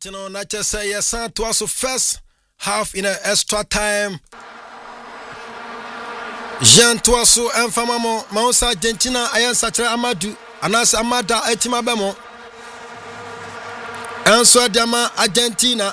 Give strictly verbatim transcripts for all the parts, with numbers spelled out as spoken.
You know, not just say yes, to us first half in an extra time. Jean Tuaso and Famamo, Mount Argentina, I am Satra Amadu, Anas Amada Etima Bemo. And so Dama Argentina.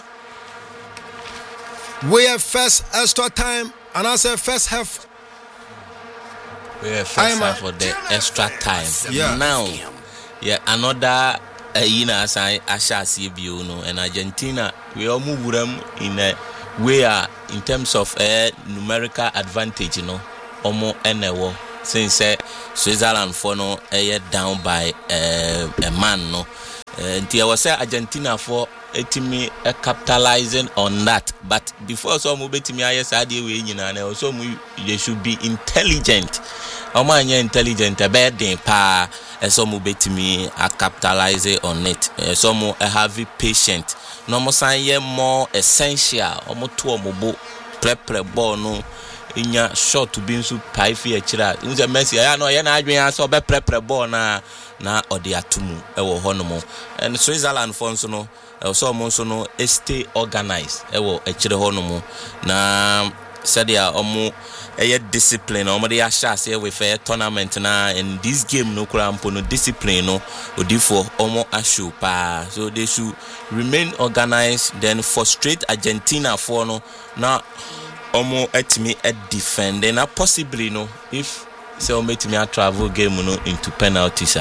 We have first extra time, and I say first half. We have first half for the extra time. Yeah. Now, yeah, another. Uh, you know, as I, I shall see you know, and Argentina, we all move them in a way uh, in terms of uh, numerical advantage, you know, almost anywhere. Since uh, Switzerland for no uh, down by uh, a man, no. Until I was say Argentina for a team uh, capitalizing on that, but before some move to me, I said you know, also they should be intelligent. I'm intelligent, a bad day, pa. Some move to me, I capitalize on it. Some more have patient. No more sign more essential. Almost two more prep prep ball no. In your short to be so pie for a child. In the messy, I know you're not doing so be prep prep ball na na or the atumu ewo honomo. And Switzerland fonso no. Also monso no stay organized. Ewo a child honomo na sadia omo. A discipline, or the Ashas here with a tournament now, and this game no cramp no discipline no, or for Omo Ashu pa. So they should remain organized, then frustrate Argentina for no now Omo at me at defend, and possibly no if so make me a travel game no into penalties.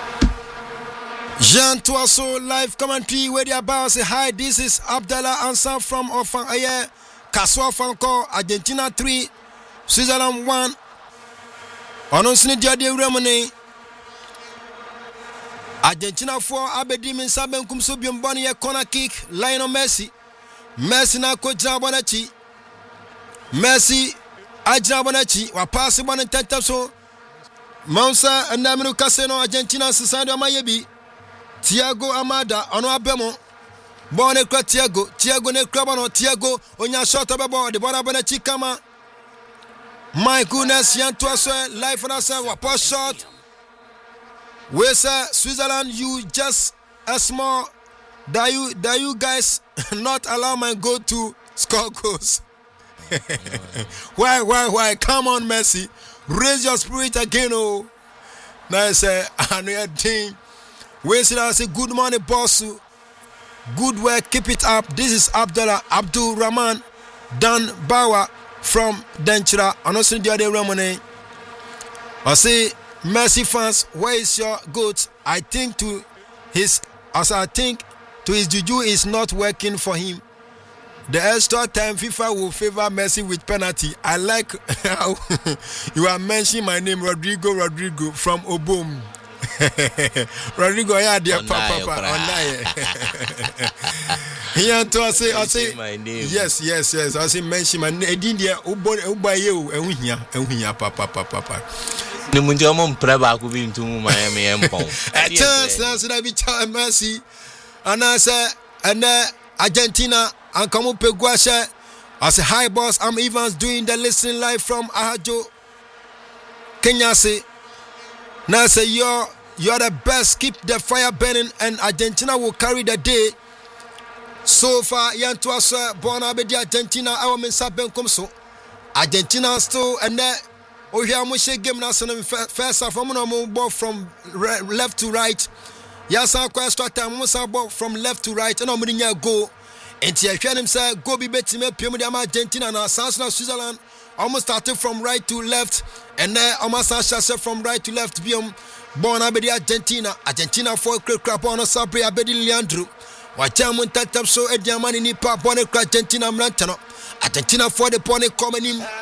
Jean Tuaso live commentary where they about say hi. This is Abdallah Ansar from Ofan Aye Kaswa Fanko Argentina three. Switzerland one. Honestly, the idea remedy. Argentina four. Abedi min saben kumsubium boni a corner kick. Lionel Messi. Messi na ko jabonachi. Messi ajabonachi. Wa pass one and ten so. Monsa and Namino Casino Argentina Sisando Mayebi. Thiago Amada ono abemo. Bone kwa Thiago. Thiago ne krabano Thiago onya shot abebo the ball bonachi kama. My goodness, Jean Tuaso, life on us, a shot. We say Switzerland, you just a small that you that you guys not allow my goal to score goals. why, why, why? Come on, Messi. Raise your spirit again, oh. Now I say, another thing. We say I say good morning, boss. Good work, keep it up. This is Abdullah Abdul Rahman Dan Bawa from Denchira, and also the other Ramone. I say, Messi fans, where is your goat? I think to his, as I think to his juju is not working for him. The extra time FIFA will favor Messi with penalty. I like how you are mentioning my name, Rodrigo Rodrigo from Obom. Rodrigo, yeah, dear Papa, Papa, here to I say, I say, my name. Yes, yes, yes. I say, mention my name. India, Ubo, Uba, you, and we here, and we here, Papa, Papa. The Mundial Preba could be into Miami and Pong. At chance, that's what I be telling Messi. And I say, and uh, Argentina, and come up Peguasha. I say, hi, boss. I'm Evans doing the listening live from Ahajo, Kenya. Say, now say, you're, you're the best. Keep the fire burning, and Argentina will carry the day. So far, Yan Tuaso, born Abedi Argentina, our men Saben come so. Argentina still, and then, oh, here, I'm going game now, first half, I'm going to move from left to right. Yes, I'm quite start time, I'm going from left to right, and I'm going to go. And here, him say, go be better, me, Pimodiam Argentina, and Sansana, Switzerland, almost started from right to left, and then almost started from right to left, Biom, born Abedi Argentina, Argentina for a quick crap on a Sabri Abedi Leandro. Wajamun tatam so Ediamani ni pa bone Argentina mlantano. Argentina for the pony coming in